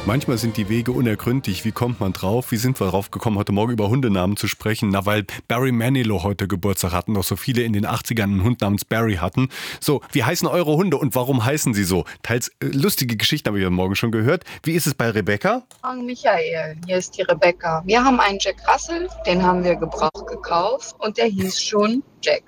Manchmal sind die Wege unergründlich. Wie kommt man drauf? Wie sind wir drauf gekommen, heute Morgen über Hundenamen zu sprechen? Na, weil Barry Manilow heute Geburtstag hatten, noch so viele in den 80ern einen Hund namens Barry hatten. So, wie heißen eure Hunde und warum heißen sie so? Teils lustige Geschichten habe ich heute Morgen schon gehört. Wie ist es bei Rebecca? Morgen, Michael, hier ist die Rebecca. Wir haben einen Jack Russell, den haben wir gebraucht gekauft und der hieß schon Jack.